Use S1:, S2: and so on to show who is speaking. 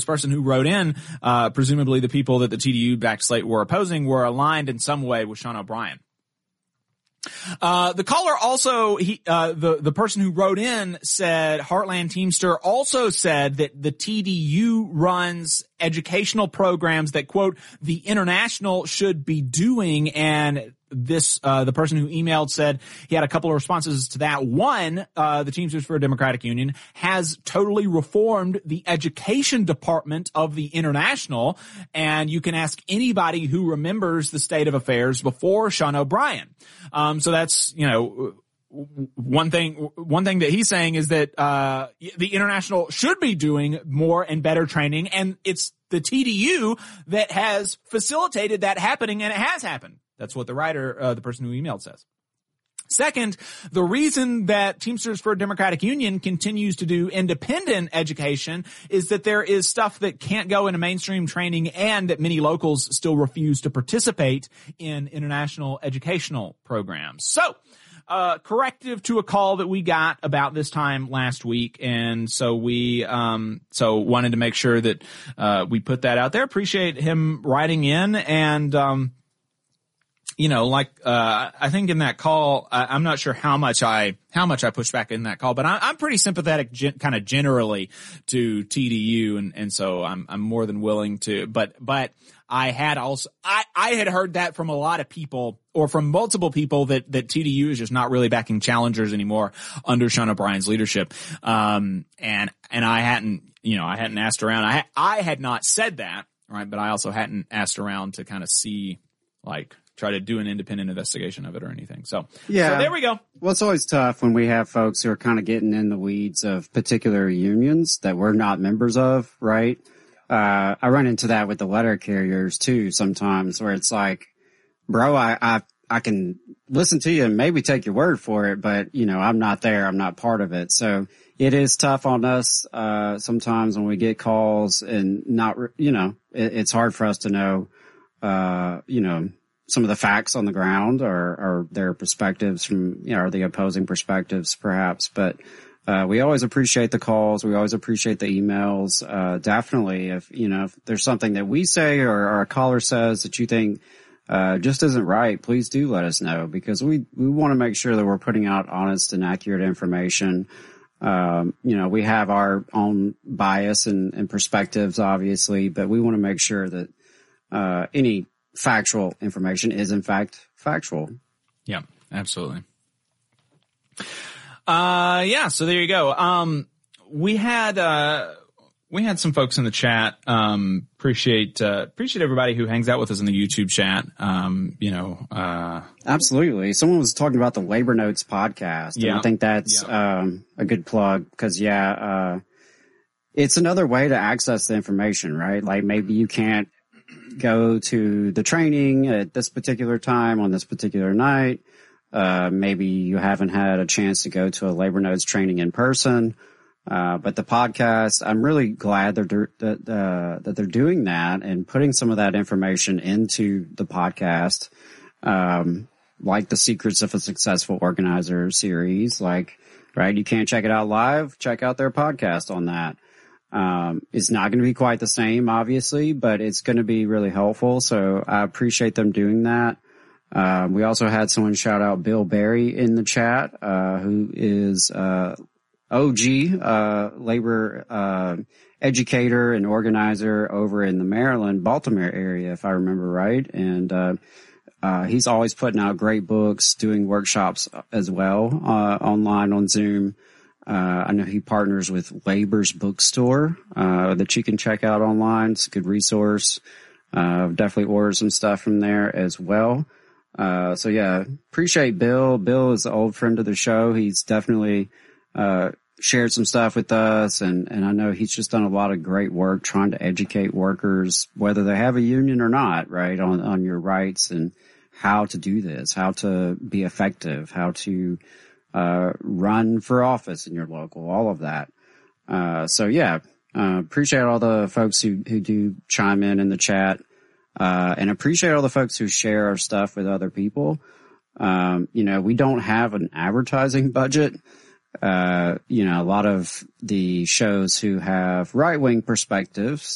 S1: person who wrote in, presumably the people that the TDU-backed slate were opposing, were aligned in some way with Sean O'Brien. The caller also, the person who wrote in said, Heartland Teamster also said that the TDU runs educational programs that, quote, the International should be doing. And this, the person who emailed said he had a couple of responses to that. One, the Teamsters for a Democratic Union has totally reformed the education department of the International. And you can ask anybody who remembers the state of affairs before Sean O'Brien. So that's, one thing that he's saying is that, the International should be doing more and better training. And it's the TDU that has facilitated that happening, and it has happened. That's what the writer, the person who emailed, says. Second, the reason that Teamsters for a Democratic Union continues to do independent education is that there is stuff that can't go into mainstream training and that many locals still refuse to participate in international educational programs. So, corrective to a call that we got about this time last week. And so we, wanted to make sure that, we put that out there. Appreciate him writing in and, I think in that call, I'm not sure how much I pushed back in that call, but I'm pretty sympathetic kind of generally to TDU. And so I'm more than willing to, but I had heard that from a lot of people, or from multiple people, that TDU is just not really backing challengers anymore under Sean O'Brien's leadership. And I hadn't asked around. I had not said that, right? But I also hadn't asked around to kind of see, try to do an independent investigation of it or anything. So there we go.
S2: Well, it's always tough when we have folks who are kind of getting in the weeds of particular unions that we're not members of, right? I run into that with the letter carriers too sometimes, where it's like, bro, I can listen to you and maybe take your word for it, but I'm not there. I'm not part of it. So it is tough on us, sometimes when we get calls and it's hard for us to know, some of the facts on the ground or their perspectives from, the opposing perspectives perhaps. But, we always appreciate the calls. We always appreciate the emails. Definitely if there's something that we say or a caller says that you think, just isn't right, please do let us know, because we want to make sure that we're putting out honest and accurate information. We have our own bias and perspectives, obviously, but we want to make sure that, any factual information is in fact factual.
S1: Yeah, absolutely. So there you go. We had some folks in the chat. Appreciate everybody who hangs out with us in the YouTube chat.
S2: Absolutely. Someone was talking about the Labor Notes podcast. And I think that's, a good plug because, it's another way to access the information, right? Like maybe you can't go to the training at this particular time on this particular night. Maybe you haven't had a chance to go to a Labor Notes training in person. But the podcast, I'm really glad that they're doing that and putting some of that information into the podcast. Like the Secrets of a Successful Organizer series, right? You can't check it out live. Check out their podcast on that. It's not going to be quite the same, obviously, but it's going to be really helpful. So I appreciate them doing that. We also had someone shout out Bill Berry in the chat, who is, OG, labor, educator and organizer over in the Maryland, Baltimore area, if I remember right. And, he's always putting out great books, doing workshops as well, online on Zoom. I know he partners with Labor's Bookstore, that you can check out online. It's a good resource. Definitely order some stuff from there as well. Appreciate Bill. Bill is an old friend of the show. He's definitely, shared some stuff with us. And I know he's just done a lot of great work trying to educate workers, whether they have a union or not, right? On your rights and how to do this, how to be effective, how to, run for office in your local, all of that. Appreciate all the folks who do chime in the chat, and appreciate all the folks who share our stuff with other people. We don't have an advertising budget. A lot of the shows who have right-wing perspectives,